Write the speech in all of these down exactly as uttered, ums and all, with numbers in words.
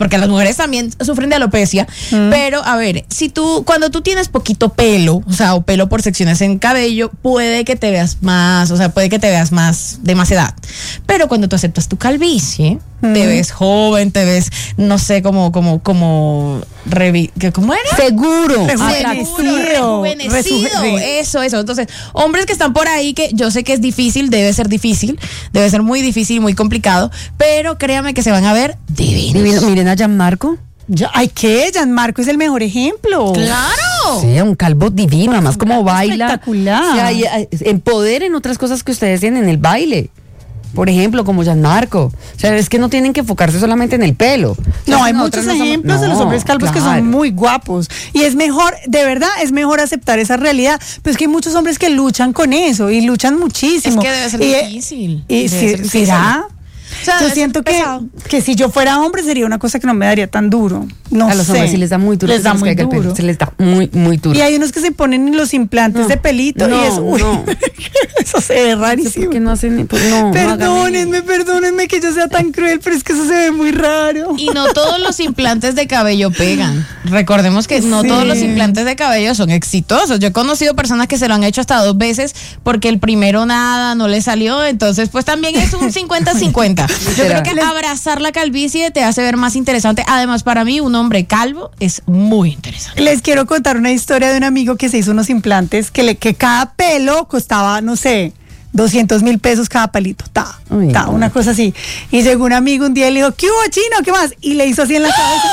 porque las mujeres también sufren de alopecia, mm. pero a ver, si tú, cuando tú tienes poquito pelo, o sea, o pelo por secciones en cabello, puede que te veas más, o sea, puede que te veas más de más edad, pero cuando tú aceptas tu calvicie, mm. te ves joven, te ves, no sé, como, como, como, revi- ¿cómo era? Seguro, rejuvenecido, rejuvenecido, eso, eso, entonces, hombres que están por ahí, que yo sé que es difícil, debe ser difícil, debe ser muy difícil, muy complicado, pero créanme que se van a ver divinos. Divino. Miren a Gianmarco. Ya, ay, ¿qué? Gianmarco es el mejor ejemplo. ¡Claro! Sí, un calvo divino, además como baila. Espectacular. O sea, y, eh, empoderen otras cosas que ustedes tienen en el baile. Por ejemplo, como Gianmarco. O sea, es que no tienen que enfocarse solamente en el pelo. O sea, no, hay muchos no ejemplos somos, de los no, hombres calvos claro. que son muy guapos. Y es mejor, de verdad, es mejor aceptar esa realidad. Pero es que hay muchos hombres que luchan con eso y luchan muchísimo. Es que debe ser y, difícil. Y, debe y ser si, difícil. ¿será? O sea, yo siento que, que si yo fuera hombre sería una cosa que no me daría tan duro. No a los sé. hombres sí les da muy duro. Les da muy duro. duro. Se les da muy, muy duro. Y hay unos que se ponen los implantes no, de pelito no, y eso, uy, no. eso se ve rarísimo. ¿Por qué no hacen? Pues no, perdónenme, no perdónenme que yo sea tan cruel, pero es que eso se ve muy raro. Y no todos los implantes de cabello pegan. Recordemos que no sí. todos los implantes de cabello son exitosos. Yo he conocido personas que se lo han hecho hasta dos veces porque el primero nada, no le salió. Entonces, pues también es un cincuenta cincuenta. Yo creo que abrazar la calvicie te hace ver más interesante. Además, para mí, un hombre calvo es muy interesante. Les quiero contar una historia de un amigo que se hizo unos implantes que, le, que cada pelo costaba, no sé, doscientos mil pesos cada palito. Ta, Uy, ta, no. una cosa así. Y llegó un amigo un día y le dijo, ¿qué hubo, chino? ¿Qué más? Y le hizo así en la cabeza.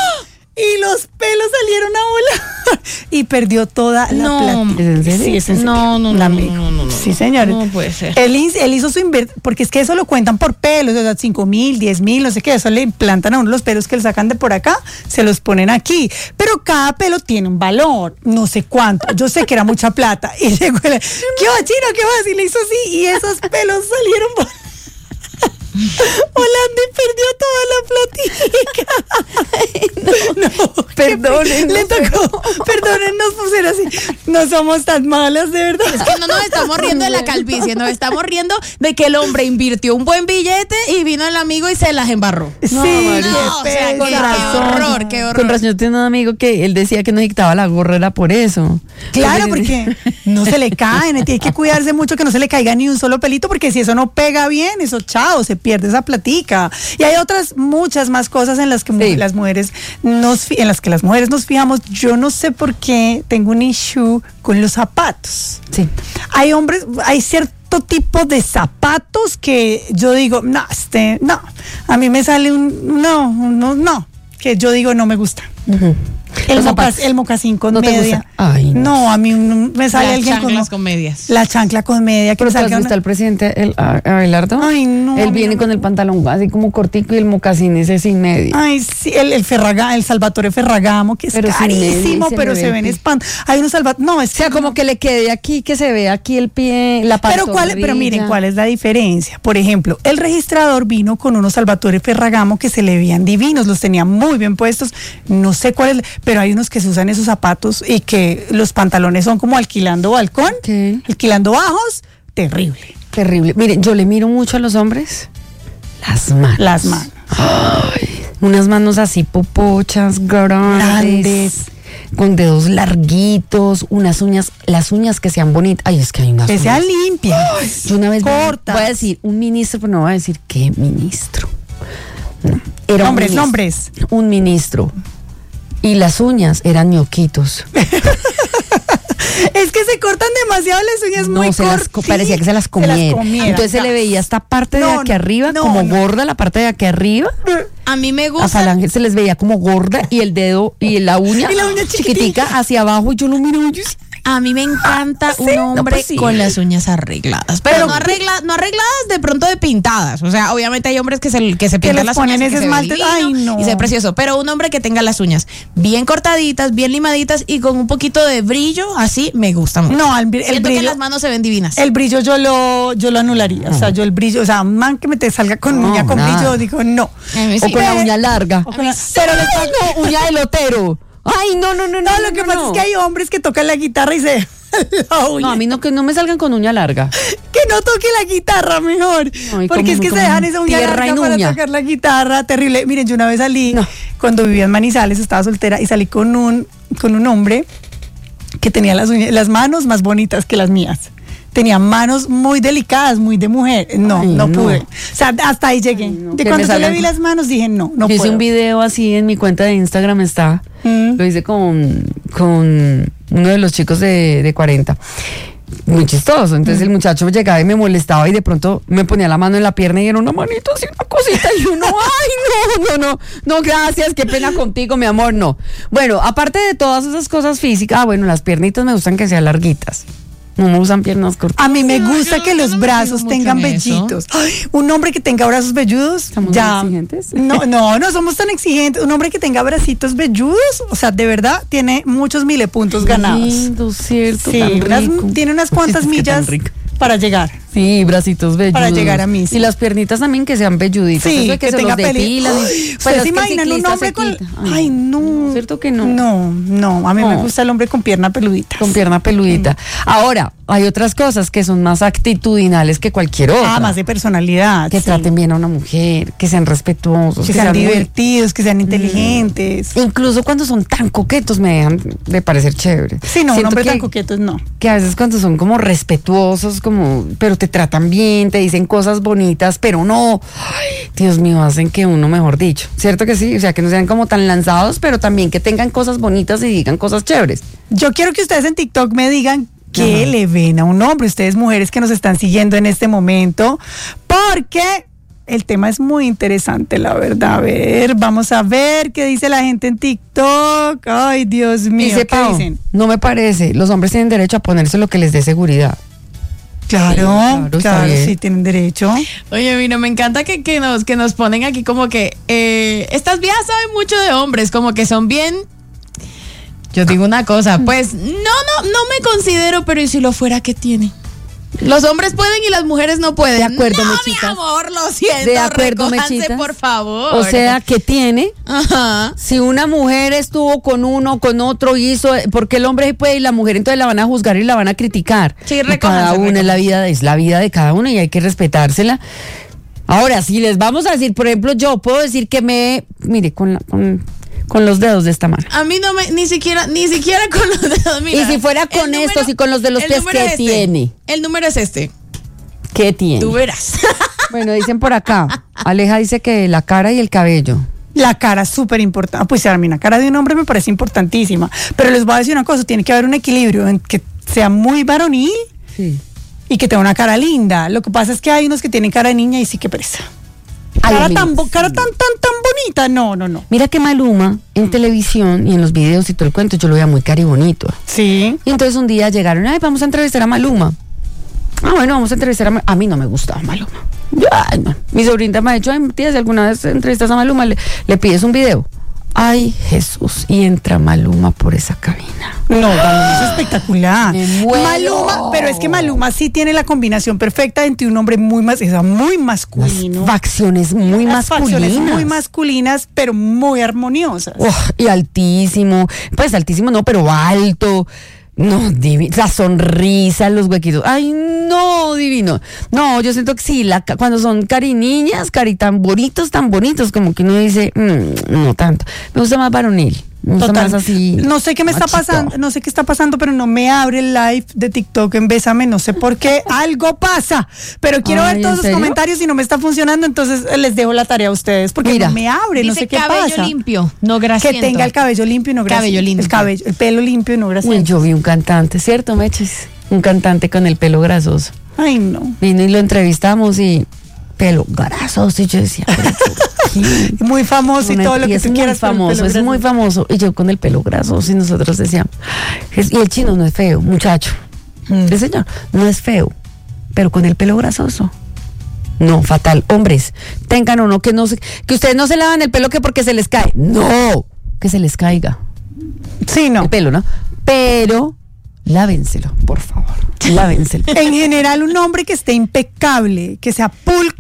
Y los pelos salieron a volar y perdió toda la No, plata. ¿es en serio? Sí, es en serio. No, no, Un no, amigo. no, no, no, Sí, señores. no puede ser. Él, él hizo su inversión, porque es que eso lo cuentan por pelos, o sea, cinco mil, diez mil, no sé qué, eso le implantan a uno los pelos que le sacan de por acá, se los ponen aquí. Pero cada pelo tiene un valor, no sé cuánto. Yo sé que era mucha plata. Y llegó el, ¿qué va, chino? ¿Qué vas? Y le hizo así, y esos pelos salieron por... Holanda perdió toda la platica. No, Perdónennos, le tocó, perdónennos por ser así. No somos tan malas, de verdad. Es que no nos estamos riendo de la calvicie, nos estamos riendo de que el hombre invirtió un buen billete y vino el amigo y se las embarró. Sí, No, qué o sea, pena. qué, qué horror, qué horror. Con razón, yo tengo un amigo que él decía que no dictaba la gorra, era por eso. Claro, porque no se le caen, tiene que cuidarse mucho que no se le caiga ni un solo pelito, porque si eso no pega bien, eso chao, se pierde esa platica. Y hay otras muchas más cosas en las que Sí. las mujeres nos en las que las mujeres nos fijamos. Yo no sé por qué tengo un issue con los zapatos. Sí. Hay hombres, hay cierto tipo de zapatos que yo digo, no, este, no, a mí me sale un, no, no, no, que yo digo no me gusta. Uh-huh. El, Los mocas, zapatos. el mocasín con ¿No te media. gusta? Ay, no. no, a mí un- me sale Las alguien chanclas con, con medias. la chancla con media que Pero me ¿tú has salga visto una- al presidente el, a- Abelardo? Ay, no, a Él mí viene no con me- el pantalón así como cortico y el mocasín ese sin medio. Ay, sí, el, el Ferragamo, el Salvatore Ferragamo, que es Pero sin media y carísimo, se pero le se ve ven el pie. espanto. Hay unos Salvatore, no, es O sea, como que le quede aquí, que se ve aquí el pie, la Pero, pantorrilla. ¿cuál, pero miren, ¿cuál es la diferencia? Por ejemplo, el registrador vino con unos Salvatore Ferragamo que se le veían divinos, los tenía muy bien puestos, no sé cuál es, pero hay unos que se usan esos zapatos y que los pantalones son como alquilando balcón, ¿Qué? alquilando bajos, terrible. Terrible. Miren, yo le miro mucho a los hombres las manos. Las manos. Ay, unas manos así popochas, grandes, Grandes. con dedos larguitos, unas uñas, las uñas que sean bonitas. Ay, es que hay unas Que uñas. sean limpias. Yo una vez vi- cortas. voy a decir un ministro, pero no voy a decir qué ministro. No, era un Nombres, ministro. nombres. Un ministro. Y las uñas eran ñoquitos. Es que se cortan demasiado las uñas No, muy se las co- cortas. parecía que se las comieran. comieran. Entonces se le veía esta parte de No, aquí arriba, no, como no. gorda, la parte de aquí arriba. A mí me A gusta. Falange se les veía como gorda y el dedo y la uña, Y la uña chiquitica hacia abajo. Y yo lo miro y yo, A mí me encanta Sí, un no, hombre pues sí. con las uñas arregladas. Pero, Pero- no, arregla, no arregladas de pronto de pintadas. O sea, obviamente hay hombres que se, que se Que pintan les las ponen uñas y ese que se ve esmalte. divino Ay, no. y se ve precioso. Pero un hombre que tenga las uñas bien cortaditas, bien limaditas y con un poquito de brillo, así me gusta mucho. No, el, bri- el Siento que brillo. las manos se ven divinas. El brillo yo lo, yo lo anularía. O sea, yo el brillo, o sea, un man que me te salga con No, uña con nada. brillo, digo no. A mí o sí. con la uña larga. O con la- Pero le saco uña de lotero. Ay, no, no, no, no. No, lo que no, pasa no. es que hay hombres que tocan la guitarra y se la uña. No, a mí no, que no me salgan con uña larga. Que no toque la guitarra mejor. Ay, porque como- es que se como dejan esa uña tierra larga en para uña. tocar la guitarra. Terrible. Miren, yo una vez salí, No. cuando vivía en Manizales, estaba soltera, y salí con un, con un hombre que tenía las, uñas, las manos más bonitas que las mías. Tenía manos muy delicadas, muy de mujer. No, Ay, no, no. pude. O sea, hasta ahí llegué. Ay, no, de que cuando me yo le salgan vi con- las manos, dije, no, no Yo hice puedo. un video así en mi cuenta de Instagram, está. Mm. Lo hice con, con uno de los chicos de, de cuarenta. Muy chistoso. Entonces el muchacho llegaba y me molestaba y de pronto me ponía la mano en la pierna y era una manito así, una cosita. Y uno, ay, no, no, no, no, gracias, qué pena contigo, mi amor, no. Bueno, aparte de todas esas cosas físicas, ah, bueno, las piernitas me gustan que sean larguitas. No me gustan piernas cortas. A mí me No, gusta yo- que yo los no me brazos fijo mucho tengan en eso. vellitos. Ay, un hombre que tenga brazos velludos, ¿Estamos ya. muy exigentes? No, no, no somos tan exigentes. Un hombre que tenga bracitos velludos, o sea, de verdad, tiene muchos milepuntos ganados. Lindo, cierto, Sí, tan unas- rico. tiene unas cuantas Es que tan millas rico. para llegar. Sí, bracitos velludos. Para llegar a mí, sí. Y las piernitas también que sean velluditas. Sí, Eso de que, que se tenga los peli- depilan. y- Ay, Pues ¿ustedes es se que el imaginan un ciclista hombre se con...? quita. Ay, no. ¿Cierto que no? No, no, a mí me No. gusta el hombre con pierna peludita. Con pierna peludita. Ahora, hay otras cosas que son más actitudinales que cualquier otra. Ah, más de personalidad. Que sí. traten bien a una mujer, que sean respetuosos, Que sean muy- divertidos, que sean inteligentes. Incluso cuando son tan coquetos me dejan de parecer chévere. Sí, no, un Siento hombre que- tan coqueto no. que a veces cuando son como respetuosos, como, pero te tratan bien, te dicen cosas bonitas, pero no, ay, Dios mío, hacen que uno, mejor dicho, ¿cierto que sí? O sea, que no sean como tan lanzados, pero también que tengan cosas bonitas y digan cosas chéveres. Yo quiero que ustedes en TikTok me digan qué Ajá. le ven a un hombre, ustedes mujeres que nos están siguiendo en este momento, porque el tema es muy interesante, la verdad. A ver, vamos a ver qué dice la gente en TikTok. Ay, Dios mío, Dice ¿qué Pau, dicen? no me parece, los hombres tienen derecho a ponerse lo que les dé seguridad. Claro, claro, está claro, bien. sí, tienen derecho. Oye, mira, me encanta que, que nos, que nos ponen aquí como que eh, estas viejas saben mucho de hombres, como que son bien. Yo digo una cosa, pues no, no, no me considero, pero ¿y si lo fuera, qué tiene? Los hombres pueden y las mujeres no pueden. De acuerdo, no, mechitas. mi amor, lo siento. De acuerdo, recójanse, mechitas. por favor. O sea, que tiene, Ajá. si una mujer estuvo con uno, con otro, hizo, porque el hombre sí puede y la mujer entonces la van a juzgar y la van a criticar. Sí, Y recójanse, cada una es la recójanse. vida, es la vida de cada uno y hay que respetársela. Ahora, si les vamos a decir, por ejemplo, yo puedo decir que me, mire, con, la- con, con los dedos de esta mano. A mí no me, ni siquiera, ni siquiera con los dedos. Mira, Y si fuera con el estos y con los de los el pies, número ¿qué es este. tiene? El número es este. ¿Qué tiene? Tú verás. Bueno, dicen por acá, Aleja dice que la cara y el cabello. La cara es súper importante. Pues a mí la cara de un hombre me parece importantísima. Pero les voy a decir una cosa, tiene que haber un equilibrio en que sea muy varonil Sí. y que tenga una cara linda. Lo que pasa es que hay unos que tienen cara de niña y sí que presa. Ay, Cara, a mí tan, no. bo- cara tan, tan, tan bonita. No, no, no. Mira que Maluma en televisión y en los videos y todo el cuento, yo lo veía muy cari bonito. Sí. Y entonces un día llegaron, ay, vamos a entrevistar a Maluma. Ah, bueno, vamos a entrevistar a Maluma. A mí no me gustaba Maluma. Yo, ay, no. Mi sobrinita me ha dicho, ay, tía, si alguna vez entrevistas a Maluma, le, le pides un video. Ay, Jesús, y entra Maluma por esa cabina. No, Maluma es espectacular. Me muero. Maluma, pero es que Maluma sí tiene la combinación perfecta entre un hombre muy más, o sea, muy masculino. Las facciones muy Las facciones masculinas. muy masculinas, pero muy armoniosas. Uf, y altísimo, pues altísimo no, pero alto. No, divino. La sonrisa, los huequitos. Ay, no, divino. No, yo siento que sí, la, ca- cuando son cari niñas, cari tan bonitos, tan bonitos, como que uno dice, mm, no tanto. Me gusta más varonil. Me gusta Total. más así. No sé qué me está machito. pasando, no sé qué está pasando, pero no me abre el live de TikTok en Bésame, no sé por qué, algo pasa. Pero quiero Ay, ver todos ¿en los serio? comentarios y no me está funcionando, entonces eh, les dejo la tarea a ustedes porque Mira, no me abre, no Dice sé qué cabello pasa. limpio, no grasiento. Que tenga el cabello limpio y no grasiento. Cabello limpio. El cabello, el pelo limpio y no Uy, grasiento. yo vi un cantante, ¿cierto, Meches? Un cantante con el pelo grasoso. Ay, no. Vino y lo entrevistamos y pelo grasoso. Y yo decía, pero ¿por qué? Muy famoso y Una- todo lo y que es tú muy quieras. pero el famoso, pelo es muy grasoso. famoso. Y yo con el pelo grasoso y nosotros decíamos, es- y el chino no es feo, muchacho. Mm. El señor no es feo, pero con el pelo grasoso. No, fatal. Hombres, tengan uno que no se, que ustedes no se lavan el pelo que porque se les cae. No, que se les caiga Sí, no. el pelo, ¿no? Pero lávenselo, por favor. Lávenselo. En general, un hombre que esté impecable, que sea pulcro,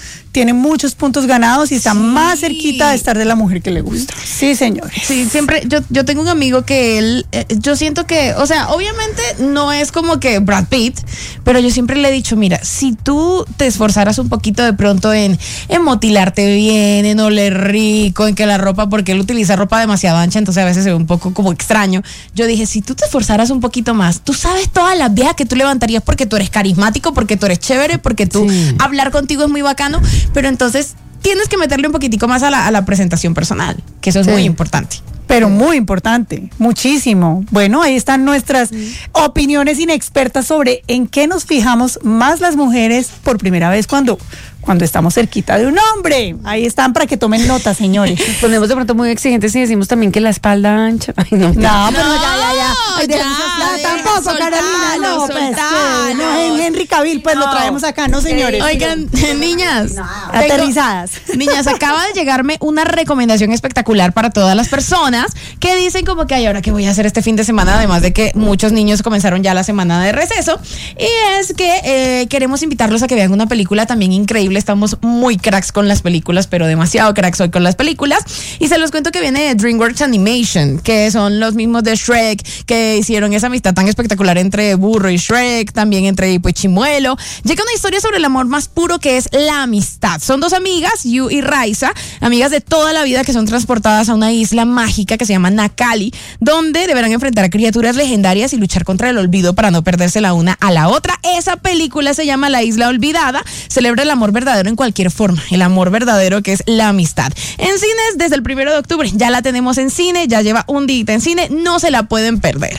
tiene muchos puntos ganados y está Sí. más cerquita de estar de la mujer que le gusta. Sí, señores. Sí, siempre, yo, yo tengo un amigo que él, eh, yo siento que, o sea, obviamente no es como que Brad Pitt, pero yo siempre le he dicho, mira, si tú te esforzaras un poquito de pronto en, en motilarte bien, en oler rico, en que la ropa, porque él utiliza ropa demasiado ancha, entonces a veces se ve un poco como extraño. Yo dije, si tú te esforzaras un poquito más, tú sabes todas las viejas que tú levantarías porque tú eres carismático, porque tú eres chévere, porque tú Sí. hablar contigo es muy bacano, pero entonces tienes que meterle un poquitico más a la, a la presentación personal, que eso es Sí. muy importante. Pero muy importante, muchísimo. Bueno, ahí están nuestras opiniones inexpertas sobre en qué nos fijamos más las mujeres por primera vez cuando, cuando estamos cerquita de un hombre. Ahí están para que tomen nota, señores. Ponemos de pronto muy exigentes y decimos también que la espalda ancha. Ay, no. No, pero ya, ya, ya. Ay, ya, dejemos esa- deja, tampoco, soltalo, Carolina. No, pues, soltalo. que no, en Henry Cavill, pues lo No. traemos acá, ¿no, señores? Oigan, niñas, Aterrizadas. tengo- niñas, acaba de llegarme una recomendación espectacular para todas las personas que dicen como que, ay, ahora qué voy a hacer este fin de semana, además de que muchos niños comenzaron ya la semana de receso, y es que eh, queremos invitarlos a que vean una película también increíble. Estamos muy cracks con las películas, pero demasiado cracks hoy con las películas, y se los cuento que viene de DreamWorks Animation, que son los mismos de Shrek, que hicieron esa amistad tan espectacular entre Burro y Shrek, también entre Hippo y Chimuelo. Llega una historia sobre el amor más puro, que es la amistad. Son dos amigas, Yu y Raisa, amigas de toda la vida, que son transportadas a una isla mágica que se llama Nakali, donde deberán enfrentar a criaturas legendarias y luchar contra el olvido para no perderse la una a la otra. Esa película se llama La Isla Olvidada, celebra el amor verdadero en cualquier forma, el amor verdadero que es la amistad. En cines desde el primero de octubre, ya la tenemos en cine, ya lleva un día en cine, no se la pueden perder.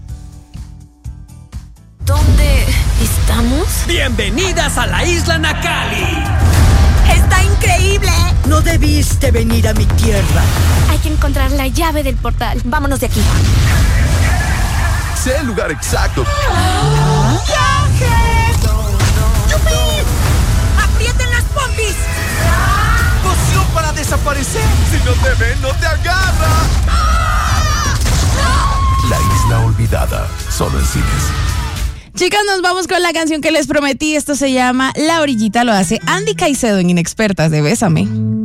¿Dónde estamos? Bienvenidas a la isla Nakali. ¡Está increíble! No debiste venir a mi tierra. Hay que encontrar la llave del portal. Vámonos de aquí. Sé el lugar exacto. ¡Aprieten las pompis! Poción para desaparecer. Si no te ven, no te agarra. La isla olvidada. Solo en cines. Chicas, nos vamos con la canción que les prometí. Esto se llama La Orillita, lo hace Andy Caicedo en Inexpertas de Bésame.